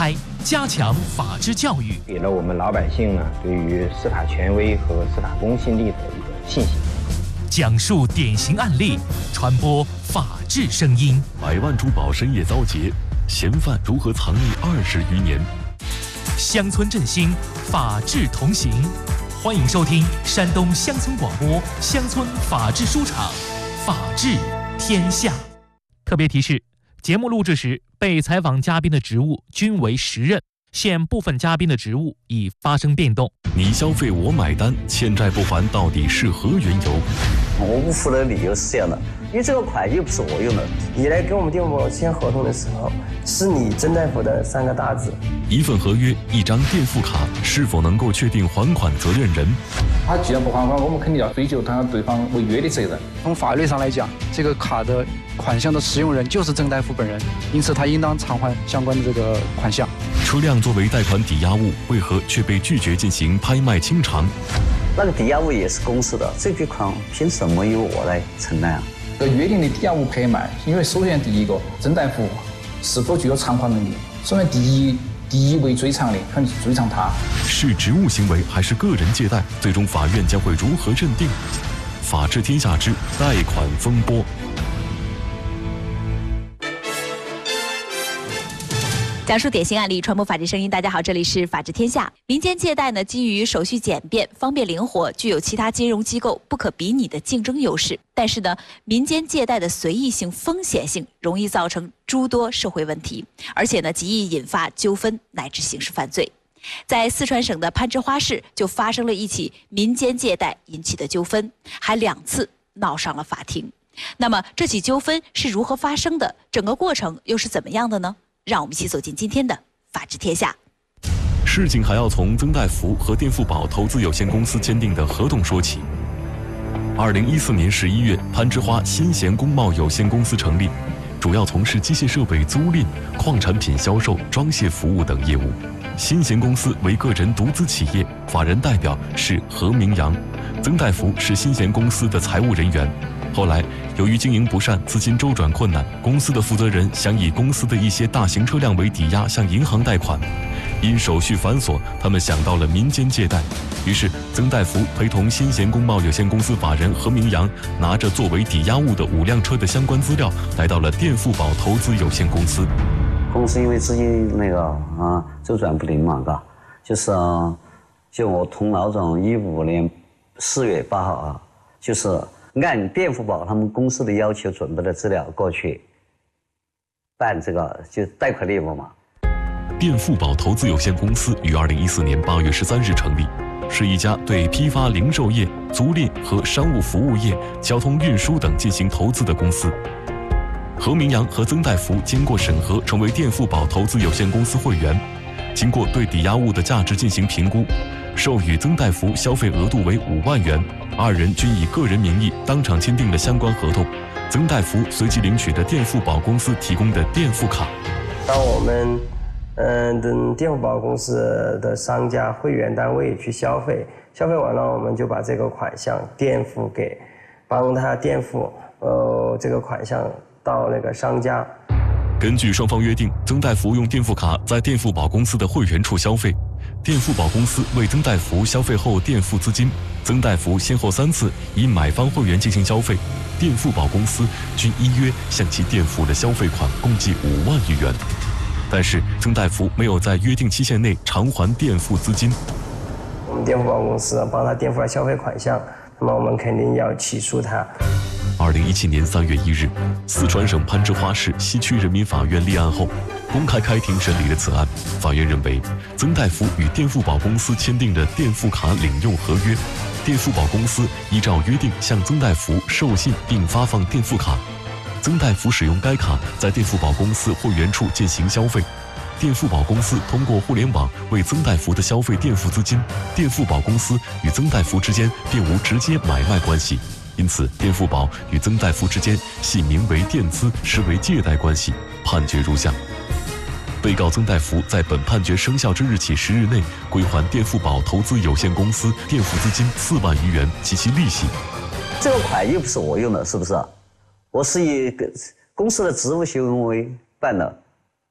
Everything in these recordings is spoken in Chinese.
开，加强法治教育， 给了我们老百姓呢对于司法权威和司法公信力的一个信心。 讲述典型案例，传播法治声音。 百万珠宝深夜遭劫，嫌犯如何藏匿20余年？ 乡村振兴，法治同行。欢迎收听山东乡村广播乡村法治书场，法治天下。特别提示：节目录制时，被采访嘉宾的职务均为实任，现部分嘉宾的职务已发生变动。 你消费我买单，欠债不还到底是何缘由？ 我不付的理由是这样的，因为这个款又不是我用的。你来跟我们电付宝签合同的时候，是你曾大夫的3个大字。 一份合约，一张垫付卡，是否能够确定还款责任人？ 他既然不还款，我们肯定要追究他对方违约的责任。 从法律上来讲，这个卡的款项的使用人就是曾大夫本人，因此他应当偿还相关的这个款项。 车辆作为贷款抵押物，为何却被拒绝进行拍卖清偿？ 那个抵押物也是公司的，这笔款凭什么由我来承担啊？ 约定的抵押物拍卖，因为首先第一个，曾大夫是否具有偿还能力？首先第一位追偿的肯定是追偿他。 是职务行为还是个人借贷？最终法院将会如何认定？法治天下之贷款风波。 讲述典型案例，传播法治声音。大家好，这里是法治天下。民间借贷呢，基于手续简便、方便灵活，具有其他金融机构不可比拟的竞争优势。但是呢，民间借贷的随意性、风险性，容易造成诸多社会问题，而且呢，极易引发纠纷乃至刑事犯罪。在四川省的攀枝花市就发生了一起民间借贷引起的纠纷，还2次闹上了法庭。那么这起纠纷是如何发生的？整个过程又是怎么样的呢？让我们一起走进今天的法治天下。 事情还要从曾大福和垫付宝投资有限公司签订的合同说起。2014年11月，攀枝花新贤工贸有限公司成立，主要从事机械设备租赁、矿产品销售、装卸服务等业务。新贤公司为个人独资企业，法人代表是何明阳，曾大福是新贤公司的财务人员。后来，由于经营不善，资金周转困难，公司的负责人想以公司的一些大型车辆为抵押向银行贷款，因手续繁琐，他们想到了民间借贷。于是，曾大福陪同新贤工贸有限公司法人何明阳，拿着作为抵押物的5辆车的相关资料，来到了垫付宝投资有限公司。 公司因为资金周转不灵嘛，就我同老总15年4月8号啊，就是按垫付宝他们公司的要求准备的资料过去办这个就贷款业务嘛。 垫付宝投资有限公司于2014年8月13日成立，是一家对批发零售业、租赁和商务服务业、交通运输等进行投资的公司。何明阳和曾大福经过审核，成为垫付宝投资有限公司会员。经过对抵押物的价值进行评估，授予曾大福消费额度为5万元，2人均以个人名义当场签订了相关合同。曾大福随即领取了垫付宝公司提供的垫付卡。 当我们等垫付宝公司的商家会员单位去消费完了，我们就把这个款项垫付给，帮他垫付这个款项到那个商家。 根据双方约定，曾大福用垫付卡在垫付宝公司的会员处消费，垫付宝公司为曾大福消费后垫付资金。曾大福先后3次以买方会员进行消费，垫付宝公司均依约向其垫付了消费款共计5万余元。但是曾大福没有在约定期限内偿还垫付资金。 我们垫付宝公司帮他垫付了消费款项，那么我们肯定要起诉他。 2017年3月1日，四川省攀枝花市西区人民法院立案后，公开开庭审理了此案。法院认为，曾大福与垫付宝公司签订的垫付卡领用合约，垫付宝公司依照约定向曾大福授信并发放垫付卡，曾大福使用该卡在垫付宝公司会员处进行消费，垫付宝公司通过互联网为曾大福的消费垫付资金，垫付宝公司与曾大福之间并无直接买卖关系。因此，垫付宝与曾大福之间系名为垫资，实为借贷关系。判决如下：被告曾大福在本判决生效之日起10日内归还垫付宝投资有限公司垫付资金4万余元及其利息。 这个款又不是我用的，是不是？我是以公司的职务行为办的，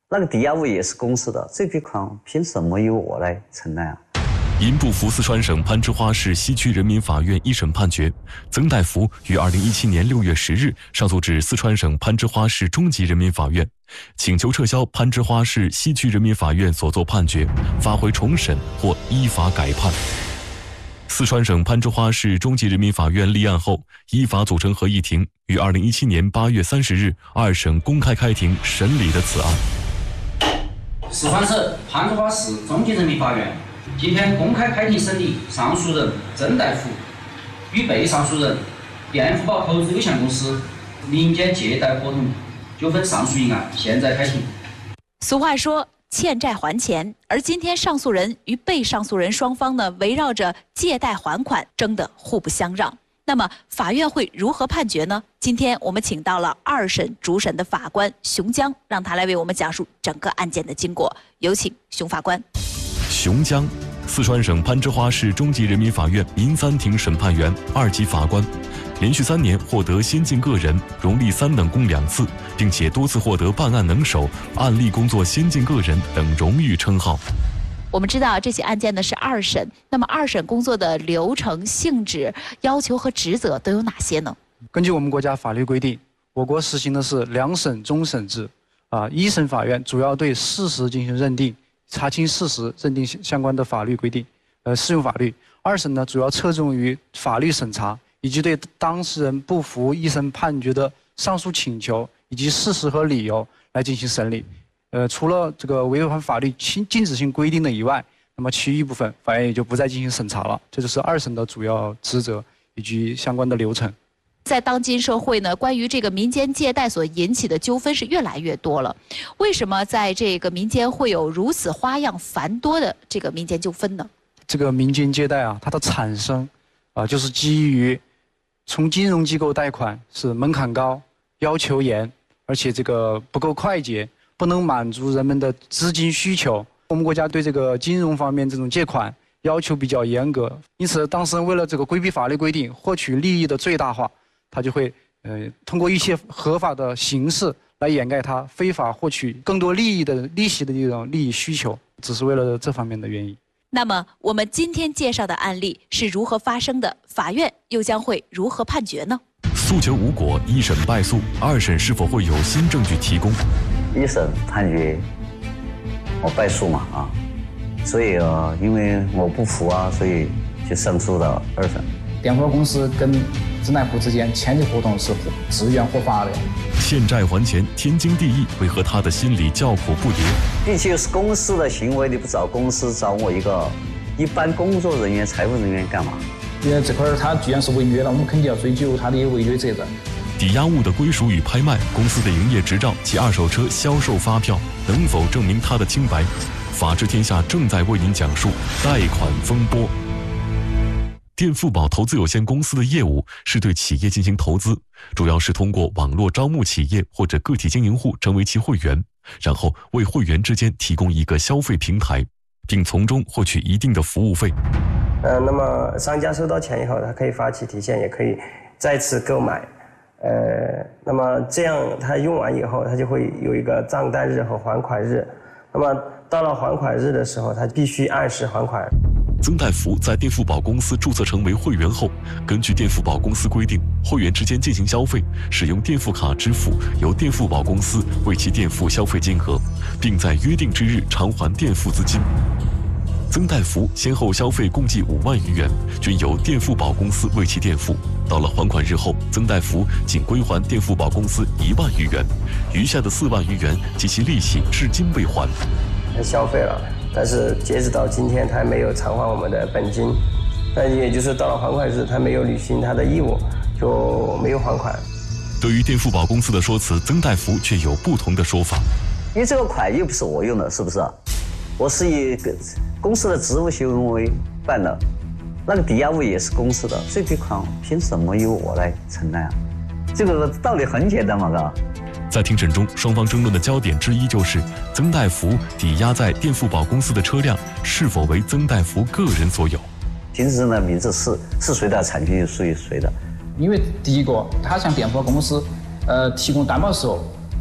那个抵押物也是公司的，这笔款凭什么由我来承担啊？ 因不服四川省攀枝花市西区人民法院一审判决，曾大福于2017年6月10日上诉至四川省攀枝花市中级人民法院，请求撤销攀枝花市西区人民法院所作判决，发回重审或依法改判。四川省攀枝花市中级人民法院立案后，依法组成合议庭，于2017年8月30日二审公开开庭审理的此案。 四川省攀枝花市中级人民法院今天公开开庭审理上诉人曾大福与被上诉人电福宝投资有限公司民间借贷合同纠纷上诉一案，现在开庭。 俗话说欠债还钱，而今天上诉人与被上诉人双方呢，围绕着借贷还款争得互不相让。那么法院会如何判决呢？今天我们请到了二审主审的法官熊江，让他来为我们讲述整个案件的经过。有请熊法官。 熊江，四川省攀枝花市中级人民法院民3庭审判员、2级法官，连续3年获得先进个人、荣立3等功2次，并且多次获得办案能手、案例工作先进个人等荣誉称号。 我们知道这起案件呢是二审，那么二审工作的流程、性质、要求和职责都有哪些呢？ 根据我们国家法律规定，我国实行的是2审终审制。一审法院主要对事实进行认定，查清事实，认定相关的法律规定，适用法律。二审呢，主要侧重于法律审查，以及对当事人不服一审判决的上诉请求以及事实和理由来进行审理。除了这个违反法律禁止性规定的以外，那么其余部分法院也就不再进行审查了。这就是二审的主要职责以及相关的流程。 在当今社会呢，关于这个民间借贷所引起的纠纷是越来越多了。为什么在这个民间会有如此花样繁多的这个民间纠纷呢？ 这个民间借贷它的产生就是基于从金融机构贷款是门槛高、要求严，而且这个不够快捷，不能满足人们的资金需求。我们国家对这个金融方面这种借款要求比较严格，因此当事人为了这个规避法律规定，获取利益的最大化，他就会通过一些合法的形式来掩盖他非法获取更多利息的这种利益需求，只是为了这方面的原因。 那么我们今天介绍的案例是如何发生的？法院又将会如何判决呢？ 诉求无果，一审败诉，二审是否会有新证据提供？ 一审判决我败诉嘛所以因为我不服所以就上诉到二审。 电福宝公司跟曾大福之间签的合同是自愿合法的。 欠债还钱天经地义，为何他的心里叫苦不迭？ 毕竟是公司的行为，你不找公司，找我一个一般工作人员、财务人员干嘛？ 因为这块他既然是违约了，我们肯定要追究他的违约责任。 抵押物的归属与拍卖，公司的营业执照及二手车销售发票能否证明他的清白？法治天下正在为您讲述贷款风波。电富宝投资有限公司的业务是对企业进行投资，主要是通过网络招募企业或者个体经营户成为其会员，然后为会员之间提供一个消费平台，并从中获取一定的服务费。 那么商家收到钱以后，他可以发起提现，也可以再次购买。那么这样他用完以后，他就会有一个账单日和还款日。那么到了还款日的时候，他必须按时还款。 曾大福在电富宝公司注册成为会员后，根据电富宝公司规定，会员之间进行消费，使用电富卡支付，由电富宝公司为其垫付消费金额，并在约定之日偿还垫付资金。曾大福先后消费共计5万余元，均由电富宝公司为其垫付。到了还款日后，曾大福仅归还电富宝公司1万余元，余下的4万余元及其利息至今未还。 他消费了，但是截止到今天，他没有偿还我们的本金，但也就是到了还款日，他没有履行他的义务，就没有还款。 对于电富宝公司的说辞，曾大福却有不同的说法。 因为这个款又不是我用的，是不是？我是以公司的职务行为办的，那个抵押物也是公司的，这笔款凭什么由我来承担这个道理很简单嘛，哥。 在庭审中，双方争论的焦点之一就是曾大福抵押在电富宝公司的车辆是否为曾大福个人所有。 行驶人的名字是谁的，产权就属于谁的。 因为第一个，他向电富宝公司提供担保的时候，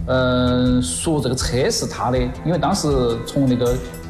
说这个车是他的，因为当时从那个